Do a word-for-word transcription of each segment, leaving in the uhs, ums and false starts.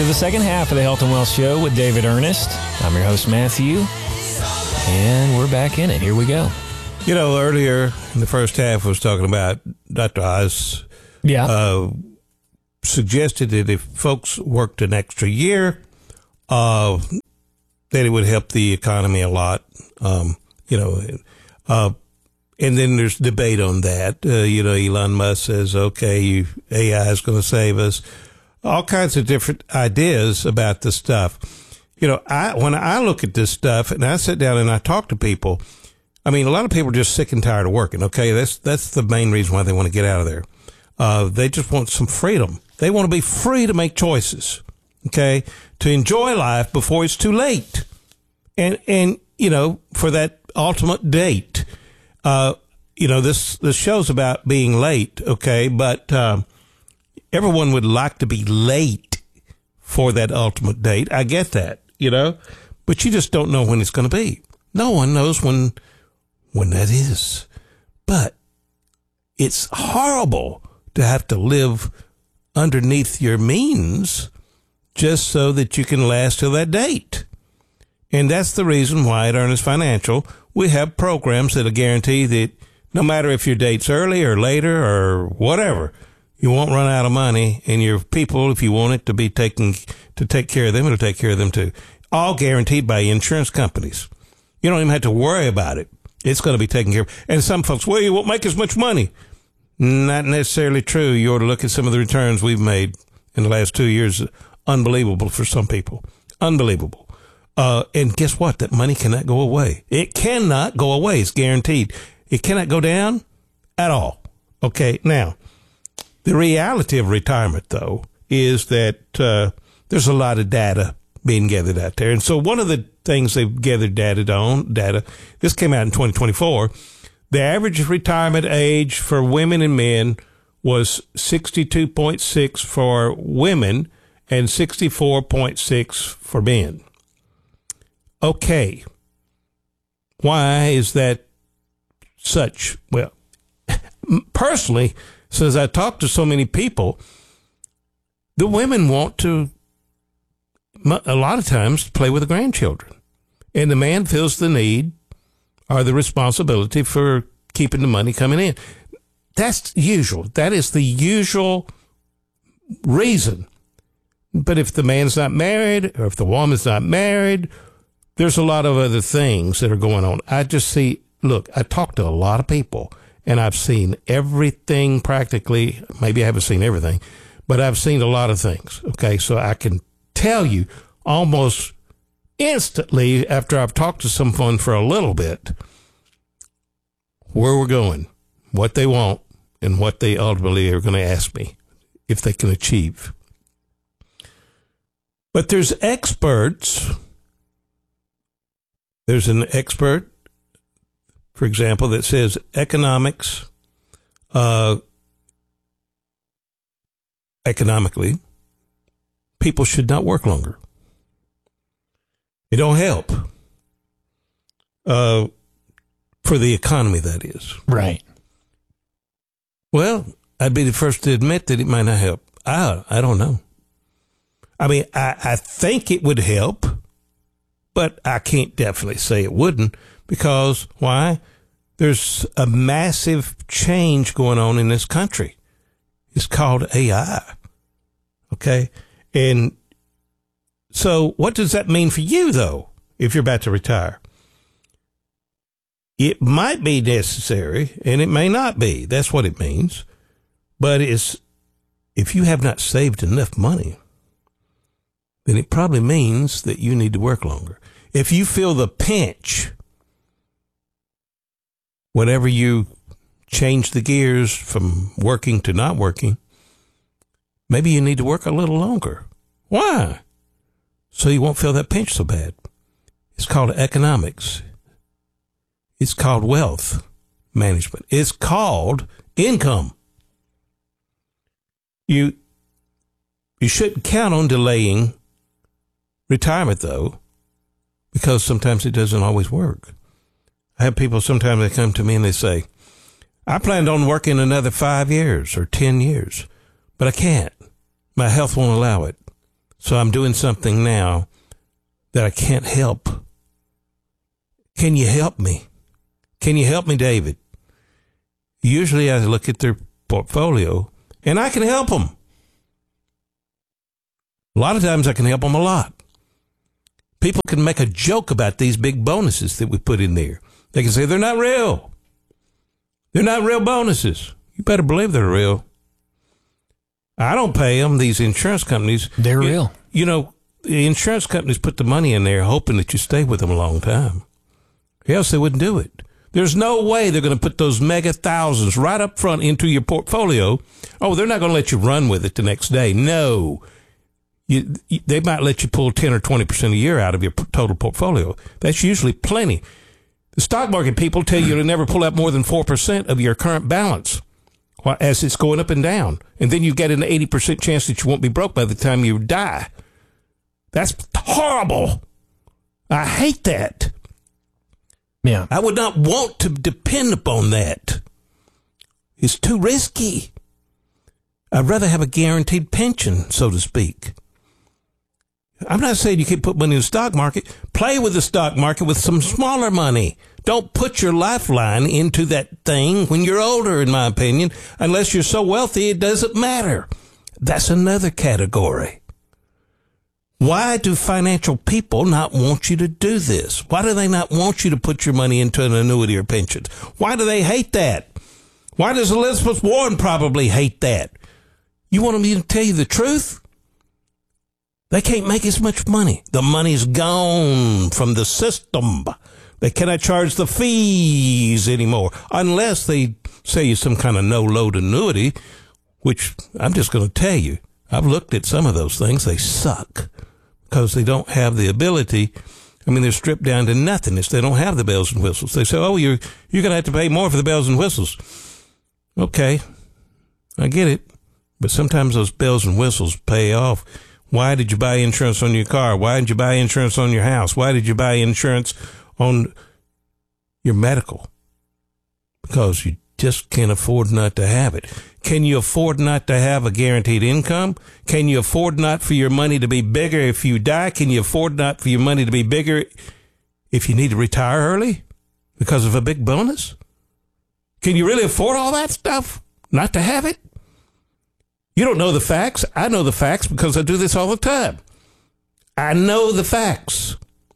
to the second half of the Health and Wealth Show with David Ernest. I'm your host, Matthew, and we're back in it. Here we go. You know, earlier in the first half, I was talking about Doctor Oz. Yeah. Uh, suggested that if folks worked an extra year, uh, that it would help the economy a lot. Um, you know, uh, and then there's debate on that. Uh, you know, Elon Musk says, okay, you, A I is going to save us. All kinds of different ideas about this stuff. You know, I when I look at this stuff and I sit down and I talk to people, I mean, a lot of people are just sick and tired of working. Okay, that's that's the main reason why they want to get out of there. Uh, they just want some freedom. They want to be free to make choices. Okay, to enjoy life before it's too late, and and you know, for that ultimate date. Uh, you know, this this show's about being late. Okay, but um, everyone would like to be late for that ultimate date. I get that, you know, but you just don't know when it's going to be. No one knows when when that is. But it's horrible to have to live underneath your means just so that you can last till that date. And that's the reason why at Ernest Financial, we have programs that will guarantee that no matter if your date's early or later or whatever, you won't run out of money, and your people, if you want it to be taken, to take care of them, it'll take care of them too. All guaranteed by insurance companies. You don't even have to worry about it. It's going to be taken care of. And some folks, well, you won't make as much money. Not necessarily true. You ought to look at some of the returns we've made in the last two years. Unbelievable for some people. Unbelievable. Uh, and guess what? That money cannot go away. It cannot go away. It's guaranteed. It cannot go down at all. Okay, now, the reality of retirement, though, is that uh, there's a lot of data being gathered out there. And so one of the things they've gathered data on, data, this came out in twenty twenty-four, the average retirement age for women and men was sixty-two point six for women and sixty-four point six for men. Okay. Why is that such? Well, personally, since I talked to so many people, the women want to, a lot of times, play with the grandchildren. And the man feels the need or the responsibility for keeping the money coming in. That's usual. That is the usual reason. But if the man's not married or if the woman's not married, there's a lot of other things that are going on. I just see, look, I talk to a lot of people. And I've seen everything practically. Maybe I haven't seen everything, but I've seen a lot of things. Okay, so I can tell you almost instantly after I've talked to someone for a little bit where we're going, what they want, and what they ultimately are going to ask me if they can achieve. But there's experts. There's an expert, for example, that says economics, uh, economically, people should not work longer. It don't help. Uh, for the economy, that is. Right. Well, I'd be the first to admit that it might not help. I, I don't know. I mean, I, I think it would help, but I can't definitely say it wouldn't. Because why? There's a massive change going on in this country. It's called A I. Okay? And so what does that mean for you, though, if you're about to retire? It might be necessary, and it may not be. That's what it means. But it's, if you have not saved enough money, then it probably means that you need to work longer. If you feel the pinch whenever you change the gears from working to not working, maybe you need to work a little longer. Why? So you won't feel that pinch so bad. It's called economics. It's called wealth management. It's called income. You, you shouldn't count on delaying retirement, though, because sometimes it doesn't always work. I have people sometimes they come to me and they say, I planned on working another five years or ten years, but I can't. My health won't allow it. So I'm doing something now that I can't help. Can you help me? Can you help me, David? Usually I look at their portfolio and I can help them. A lot of times I can help them a lot. People can make a joke about these big bonuses that we put in there. They can say they're not real. They're not real bonuses. You better believe they're real. I don't pay them, these insurance companies. They're you, real. You know, the insurance companies put the money in there hoping that you stay with them a long time. Else they wouldn't do it. There's no way they're going to put those mega thousands right up front into your portfolio. Oh, they're not going to let you run with it the next day. No. You, they might let you pull ten or twenty percent a year out of your total portfolio. That's usually plenty. The stock market people tell you to never pull out more than four percent of your current balance as it's going up and down. And then you get an eighty percent chance that you won't be broke by the time you die. That's horrible. I hate that. Yeah. I would not want to depend upon that. It's too risky. I'd rather have a guaranteed pension, so to speak. I'm not saying you can't put money in the stock market. Play with the stock market with some smaller money. Don't put your lifeline into that thing when you're older, in my opinion. Unless you're so wealthy, it doesn't matter. That's another category. Why do financial people not want you to do this? Why do they not want you to put your money into an annuity or pension? Why do they hate that? Why does Elizabeth Warren probably hate that? You want me to tell you the truth? They can't make as much money. The money's gone from the system. They cannot charge the fees anymore unless they sell you some kind of no-load annuity, which I'm just going to tell you, I've looked at some of those things. They suck because they don't have the ability. I mean, they're stripped down to nothingness. They don't have the bells and whistles. They say, oh, you're, you're going to have to pay more for the bells and whistles. Okay, I get it. But sometimes those bells and whistles pay off. Why did you buy insurance on your car? Why did you buy insurance on your house? Why did you buy insurance on your medical? Because you just can't afford not to have it. Can you afford not to have a guaranteed income? Can you afford not for your money to be bigger if you die? Can you afford not for your money to be bigger if you need to retire early because of a big bonus? Can you really afford all that stuff not to have it? You don't know the facts. I know the facts because I do this all the time. I know the facts.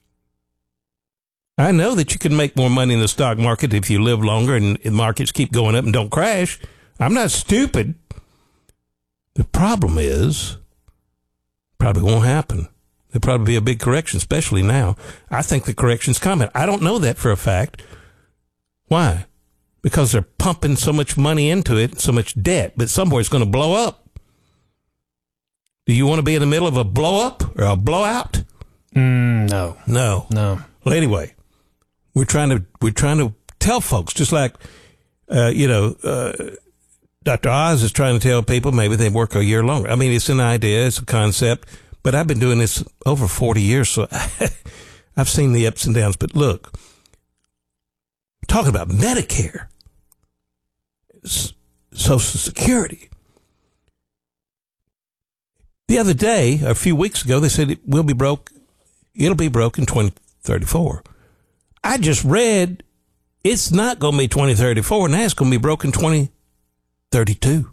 I know that you can make more money in the stock market if you live longer and the markets keep going up and don't crash. I'm not stupid. The problem is, probably won't happen. There'll probably be a big correction, especially now. I think the correction's coming. I don't know that for a fact. Why? Because they're pumping so much money into it, so much debt, but somewhere it's going to blow up. Do you want to be in the middle of a blow up or a blowout? Mm, no. No. No. Well, anyway, we're trying to we're trying to tell folks, just like uh, you know, uh, Doctor Oz is trying to tell people maybe they work a year longer. I mean, it's an idea, it's a concept, but I've been doing this over forty years, so I've seen the ups and downs. But look, talking about Medicare, Social Security. The other day, a few weeks ago, they said it will be broke. It'll be broke in twenty thirty-four. I just read it's not going to be twenty thirty-four. Now it's going to be broke in twenty thirty-two.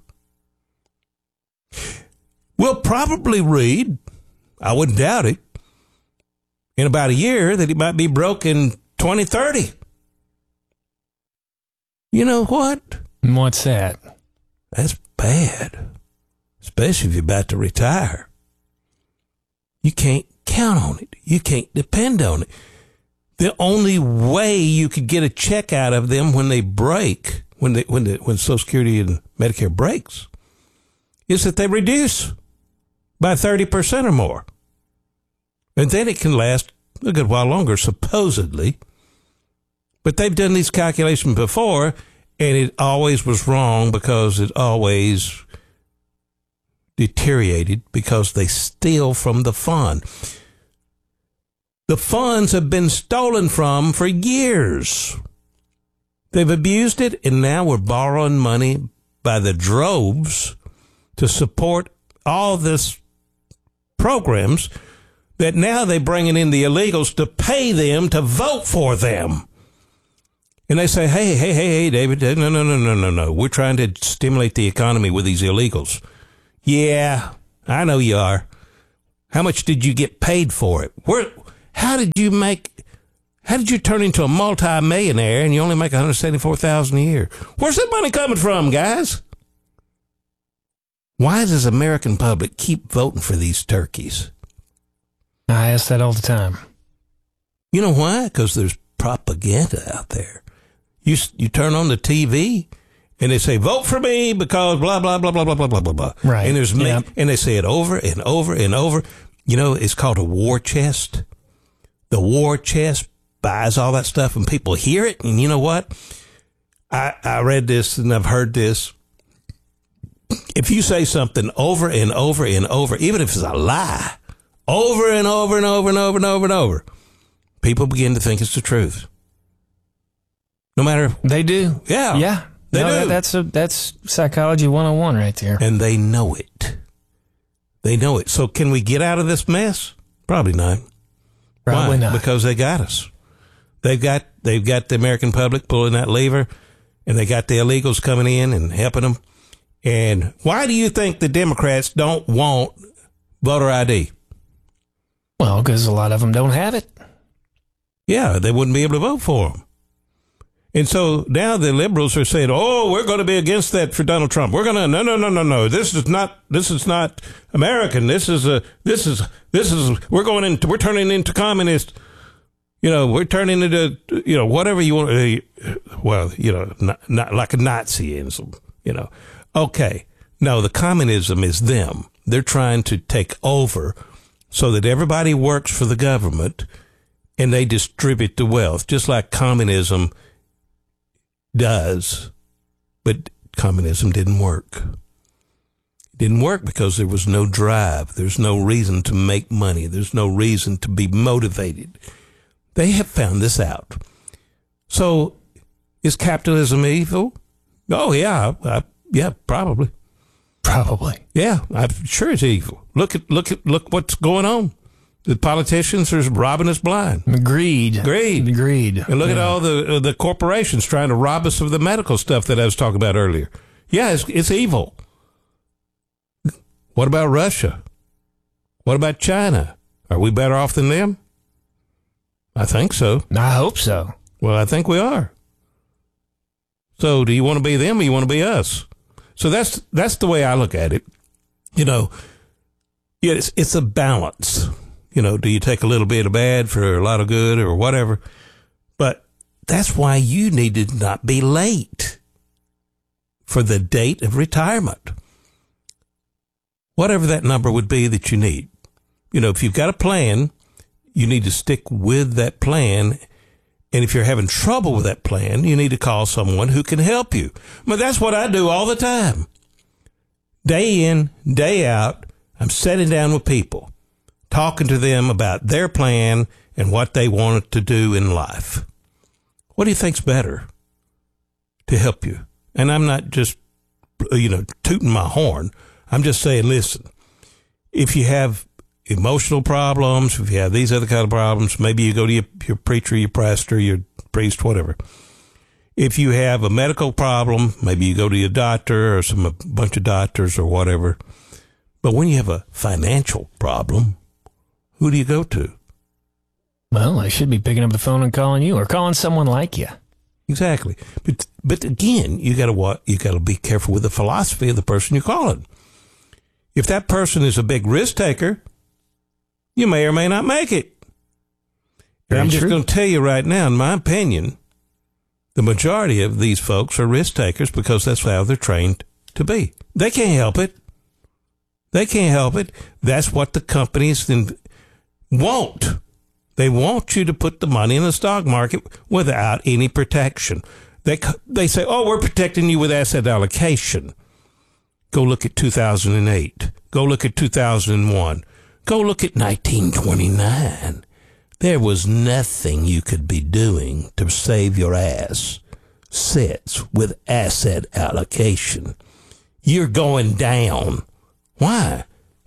We'll probably read, I wouldn't doubt it, in about a year that it might be broke in twenty thirty. You know what? What's that? That's bad. Especially if you're about to retire. You can't count on it. You can't depend on it. The only way you could get a check out of them when they break, when they, when the, when Social Security and Medicare breaks, is that they reduce by thirty percent or more. And then it can last a good while longer, supposedly. But they've done these calculations before, and it always was wrong because it always deteriorated because they steal from the fund. The funds have been stolen from for years. They've abused it, and now we're borrowing money by the droves to support all this programs that now they're bringing in the illegals to pay them to vote for them. And they say, hey, hey, hey, hey, David, no, no, no, no, no, no. We're trying to stimulate the economy with these illegals. Yeah, I know you are. How much did you get paid for it? Where? How did you make, how did you turn into a multi-millionaire and you only make one hundred seventy-four thousand dollars a year? Where's that money coming from, guys? Why does the American public keep voting for these turkeys? I ask that all the time. You know why? Because there's propaganda out there. You you turn on the T V and they say, vote for me because blah, blah, blah, blah, blah, blah, blah, blah, blah. Right. And there's yep. and they say it over and over and over. You know, it's called a war chest. The war chest buys all that stuff and people hear it. And you know what? I, I read this and I've heard this. If you say something over and over and over, even if it's a lie, over and over and over and over and over and over, people begin to think it's the truth. No matter. They do. Yeah. Yeah. They no, do. That, that's a, that's psychology one oh one right there. And they know it. They know it. So can we get out of this mess? Probably not. Probably Why? not. Because they got us. They've got they've got the American public pulling that lever, and they got the illegals coming in and helping them. And why do you think the Democrats don't want voter I D? Well, because a lot of them don't have it. Yeah, they wouldn't be able to vote for them. And so now the liberals are saying, "Oh, we're going to be against that for Donald Trump. We're going to no, no, no, no, no. This is not. This is not American. This is a. This is. This is. We're going into. We're turning into communist. You know, we're turning into. You know, whatever you want. Uh, well, you know, not, not like a Nazism. You know, okay. No, the communism is them. They're trying to take over, so that everybody works for the government, and they distribute the wealth, just like communism does. But communism didn't work. It didn't work because there was no drive. There's no reason to make money. There's no reason to be motivated. They have found this out. So is capitalism evil? Oh, yeah. I, yeah, probably. Probably. Yeah, I'm sure it's evil. Look at, look at, look what's going on. The politicians are robbing us blind. Greed. Greed. Greed. And look yeah. at all the uh, the corporations trying to rob us of the medical stuff that I was talking about earlier. Yeah, it's, it's evil. What about Russia? What about China? Are we better off than them? I think so. I hope so. Well, I think we are. So do you want to be them or you want to be us? So that's that's the way I look at it. You know, yeah, it's, it's a balance. You know, do you take a little bit of bad for a lot of good or whatever? But that's why you need to not be late for the date of retirement. Whatever that number would be that you need. You know, if you've got a plan, you need to stick with that plan. And if you're having trouble with that plan, you need to call someone who can help you. But that's what I do all the time. Day in, day out, I'm sitting down with people, talking to them about their plan and what they want to do in life. What do you think's better to help you? And I'm not just, you know, tooting my horn. I'm just saying, listen, if you have emotional problems, if you have these other kind of problems, maybe you go to your, your preacher, your pastor, your priest, whatever. If you have a medical problem, maybe you go to your doctor or some a bunch of doctors or whatever. But when you have a financial problem, who do you go to? Well, I should be picking up the phone and calling you or calling someone like you. Exactly. But but again, you got to you got to be careful with the philosophy of the person you're calling. If that person is a big risk taker, you may or may not make it. And I'm just going to tell you right now, in my opinion, the majority of these folks are risk takers because that's how they're trained to be. They can't help it. They can't help it. That's what the companies want. They want you to put the money in the stock market without any protection. They they say, oh, we're protecting you with asset allocation. Go look at two thousand eight. Go look at two thousand one. Go look at nineteen twenty-nine. There was nothing you could be doing to save your ass. Sits with asset allocation. You're going down. Why?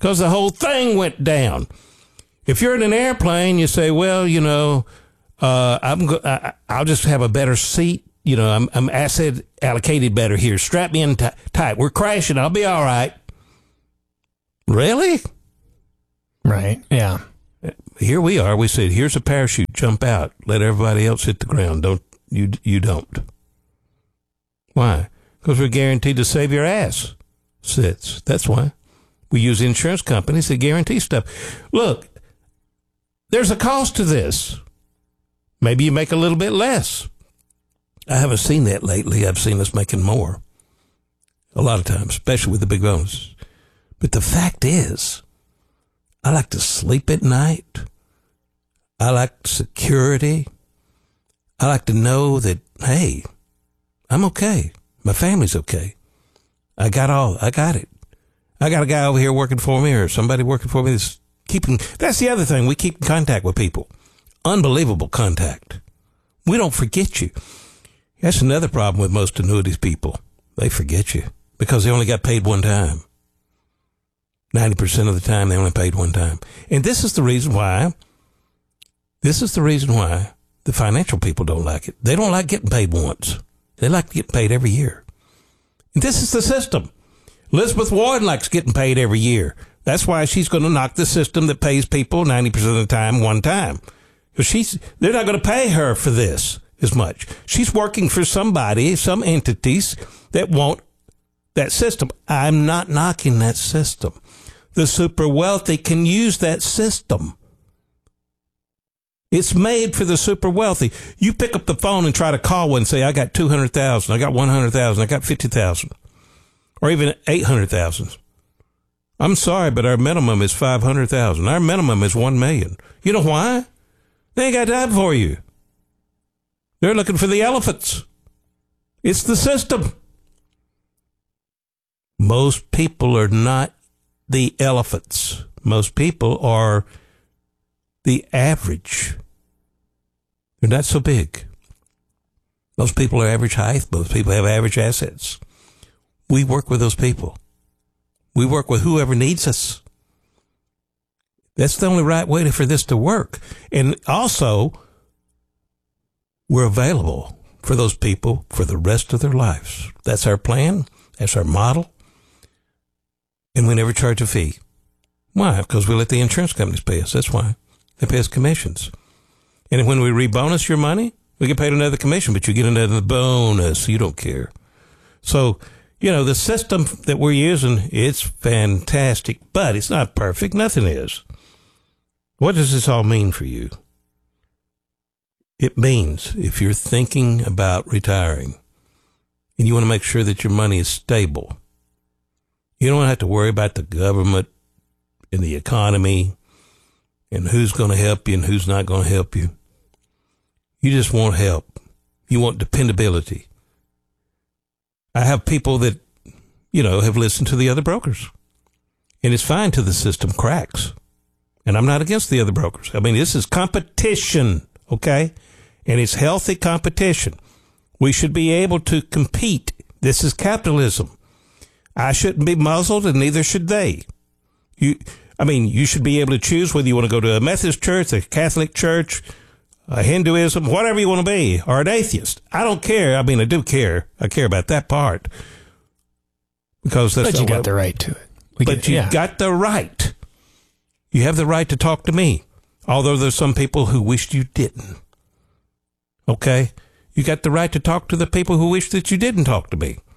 because the whole thing went down. If you're in an airplane, you say, well, you know, uh, I'm go- I, I'll just have a better seat. You know, I'm, I'm asset allocated better here. Strap me in t- tight. We're crashing. I'll be all right. Really? Right. Yeah. Here we are. We said, here's a parachute. Jump out. Let everybody else hit the ground. Don't you? You don't. Why? Because we're guaranteed to save your ass. Sits. That's why. We use insurance companies that guarantee stuff. Look, there's a cost to this. Maybe you make a little bit less. I haven't seen that lately. I've seen us making more. A lot of times, especially with the big bonuses. But the fact is, I like to sleep at night. I like security. I like to know that, hey, I'm okay. My family's okay. I got all, I got it. I got a guy over here working for me or somebody working for me that's keeping, that's the other thing. We keep in contact with people. Unbelievable contact. We don't forget you. That's another problem with most annuities people. They forget you because they only got paid one time. ninety percent of the time they only paid one time. And this is the reason why, this is the reason why the financial people don't like it. They don't like getting paid once. They like to get paid every year. And this is the system. Elizabeth Warren likes getting paid every year. That's why she's going to knock the system that pays people ninety percent of the time one time. Because she's, they're not going to pay her for this as much. She's working for somebody, some entities that want that system. I'm not knocking that system. The super wealthy can use that system. It's made for the super wealthy. You pick up the phone and try to call one and say, I got two hundred thousand, I got one hundred thousand, I got fifty thousand, or even eight hundred thousand. I'm sorry, but our minimum is five hundred thousand. Our minimum is one million. You know why? They ain't got time for you. They're looking for the elephants. It's the system. Most people are not the elephants. Most people are the average. They're not so big. Most people are average height. Most people have average assets. We work with those people. We work with whoever needs us. That's the only right way to, for this to work. And also, we're available for those people for the rest of their lives. That's our plan. That's our model. And we never charge a fee. Why? Because we let the insurance companies pay us. That's why. They pay us commissions. And when we rebonus your money, we get paid another commission, but you get another bonus. You don't care. So, you know, the system that we're using, it's fantastic, but it's not perfect. Nothing is. What does this all mean for you? It means if you're thinking about retiring and you want to make sure that your money is stable, you don't have to worry about the government and the economy and who's going to help you and who's not going to help you. You just want help. You want dependability. I have people that, you know, have listened to the other brokers. And it's fine till the system cracks. And I'm not against the other brokers. I mean, this is competition, okay? And it's healthy competition. We should be able to compete. This is capitalism. I shouldn't be muzzled, and neither should they. You, I mean, you should be able to choose whether you want to go to a Methodist church, a Catholic church, a Hinduism, whatever you want to be, or an atheist. I don't care. I mean, I do care. I care about that part. Because that's but you got the right to it. We but get, you yeah. got the right. You have the right to talk to me. Although there's some people who wished you didn't. Okay? You got the right to talk to the people who wish that you didn't talk to me.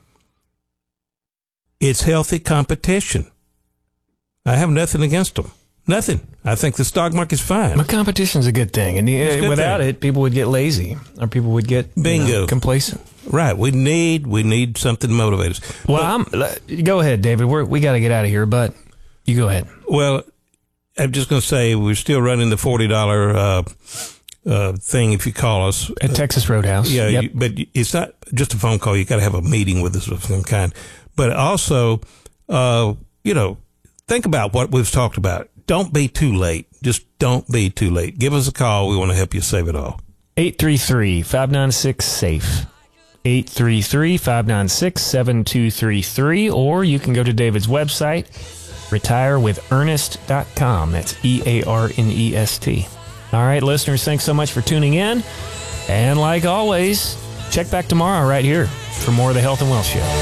It's healthy competition. I have nothing against them. Nothing. I think the stock market's fine. But competition's a good thing. And uh, good without thing. it, people would get lazy. Or people would get Bingo. You know, complacent. Right. We need we need something to motivate us. Well, I'm, go ahead, David. We're, we got to get out of here, but you go ahead. Well, I'm just going to say we're still running the forty dollars uh, uh, thing if you call us. At Texas Roadhouse. Yeah, Yep. you, but it's not just a phone call. You got to have a meeting with us of some kind. But also, uh, you know, think about what we've talked about. Don't be too late. Just don't be too late. Give us a call. We want to help you save it all. eight three three, five nine six, SAFE. eight three three, five nine six, seven two three three. Or you can go to David's website, retire with ernest dot com. That's E A R N E S T. All right, listeners, thanks so much for tuning in. And like always, check back tomorrow right here for more of the Health and Wealth Show.